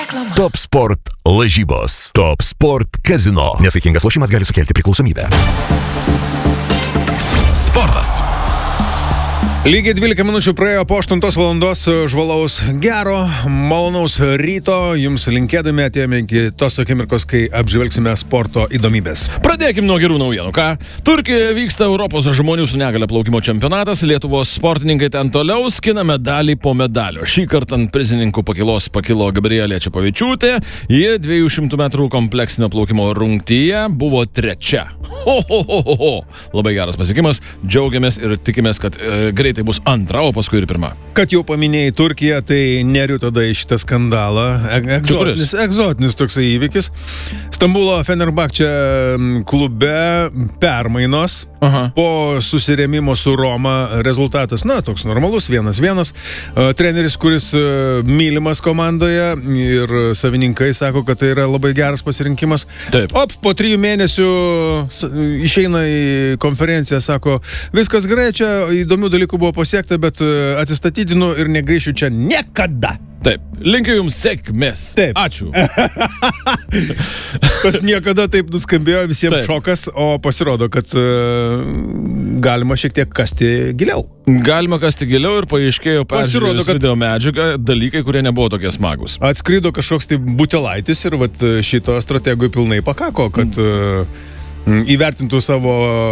Reklama. Top Sport lažybos. Top Sport kazino. Nesaikingas lošimas gali sukelti priklausomybę. Sportas. Lygiai 12 minučių praėjo po 8 valandos. Žvalaus gero, malonaus ryto. Jums linkėdami atėjome iki tos akimirkos, kai apžvelgsime sporto įdomybės. Pradėkime nuo gerų naujienų, ką? Turkijoje vyksta Europos žmonių su negalia plaukimo čempionatas. Lietuvos sportininkai ten toliau skina medalį po medalio. Šį kartą ant prizininkų pakilos pakilo Gabrielė Čepavičiūtė. Ji 200 metrų kompleksinio plaukimo rungtyje buvo trečia. Labai geras pasiekimas. Džiaugiamės ir tikimės, kad greitai bus antra, o paskui ir pirma. Kad jau paminėjai Turkiją, tai neriu tada į šitą skandalą. Egzotinis toksai įvykis. Stambulo Fenerbahče klube permainos. Po susirėmimo su Roma rezultatas, toks normalus, 1-1. Treneris, kuris mylimas komandoje ir savininkai sako, kad tai yra labai geras pasirinkimas. Taip. Po 3 mėnesių išeina į konferenciją, sako, viskas gerai, čia įdomių dalykų buvo pasiekta, bet atsistatydinu ir negrįšiu čia niekada. Taip, linkiu jums sėkmės. Taip. Ačiū. Tas niekada taip nuskambėjo, visiems Taip. šokas, o pasirodo, kad galima šiek tiek kasti giliau. Galima kasti giliau ir paaiškėjo peržiūrėjus kad- video medžiagą dalykai, kurie nebuvo tokie smagus. Atskrido kažkoks tai butelaitis ir šito strategui pilnai pakako, kad įvertintų savo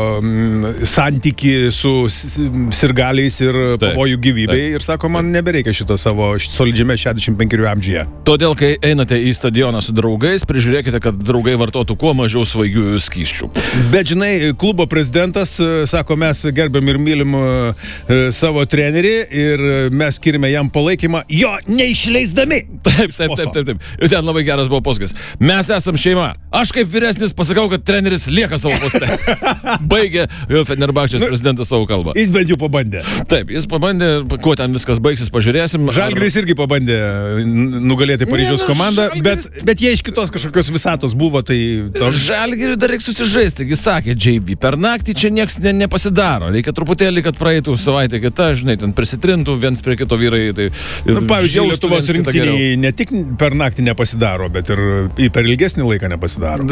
santykį su sirgaliais ir pavojų gyvybei ir sako, man nebereikia šito savo solidžiame 65 amžiuje. Todėl, kai einate į stadioną su draugais, prižiūrėkite, kad draugai vartotų kuo mažiau svaigiųjų skysčių. Bet žinai, klubo prezidentas sako, mes gerbiam ir mylim savo trenerį ir mes skirime jam palaikymą jo neišleisdami. Taip. Ir ten labai geras buvo posakis. Mes esam šeima. Aš kaip vyresnis pasakau, kad treneris lieka savo poste. Baigė Fenerbahčės prezidentas savo kalbą. Jis bent jau pabandė. Taip, jis pabandė, kuo ten viskas baigsis, pažiūrėsim. Žalgiris irgi pabandė nugalėti Paryžiaus komandą, bet jie iš kitos kažkokios visatos buvo, tai... Žalgiriui dar reikia susižaisti, taigi sakė JV. Per naktį čia nieks nepasidaro. Reikia truputėlį, kad praeitų savaitę kita, žinai, ten prisitrintų viens prie kito vyrai. Tai, pavyzdžiui, Lietuvos rinktiniai ne tik per naktį nepasidaro, bet ir per ilgesnį laiką nepasidaro.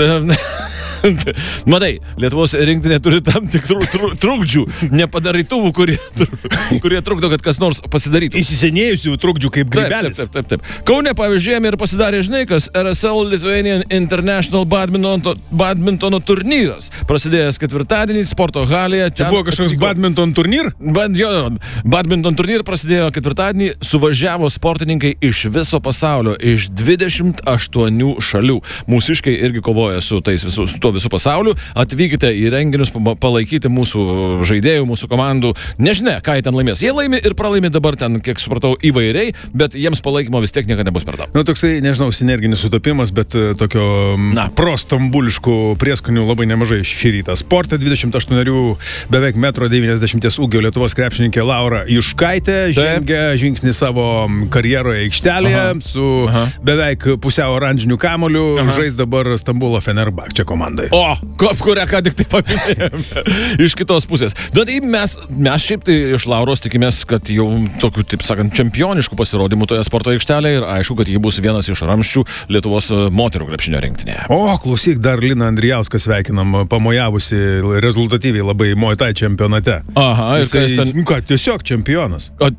Matai, Lietuvos rinktinė turi tam tikrų trukdžių, nepadarytuvų, kurie trukdo, kad kas nors pasidarytų. Įsisenėjusių trukdžių kaip grybelis. Taip. Kaune, pavyzdžiui, ir pasidarė, žinai, kas RSL Lithuanian International badmintono turnyras. Prasidėjęs ketvirtadienį sporto halėje. Čia buvo kažkoks badminton turnyr? Badminton turnyr prasidėjo ketvirtadienį, suvažiavo sportininkai iš viso pasaulio, iš 28 šalių. Mūsiškai irgi kovoja su tuo visų pasauliu. Atvykite į renginius, palaikyti mūsų žaidėjų, mūsų komandų. Nežinia, ką jie ten laimės. Jie laimi ir pralaimi dabar ten, kiek supratau, įvairiai, bet jiems palaikymo vis tiek niekada nebus per daug. Toksai, nežinau, sinerginis sutapimas, bet tokio prostambuliškų prieskonių labai nemažai šį rytą. Sporte 28 beveik 1,90 m ūgio Lietuvos krepšininkė Laura Juškaitė žengia žingsnį savo karjeroje aikštelėje su beveik pusiau oranžiniu kamoliu. Žais dabar Stambulo Fenerbahče komandai. O, kurią ką tik tai paminėjome. Iš kitos pusės. Mes šiaip tai iš Lauros tikimės, kad jau tokių, taip sakant, čempioniškų pasirodymų toje sporto aikštelėje ir aišku, kad ji bus vienas iš ramščių Lietuvos moterų krepšinio rinktinėje. O, klausyk, dar Lina Andrijauską sveikinam, pamojavusi rezultatyviai labai Muay Thai čempionate. Aha, ir tiesiog čempionas.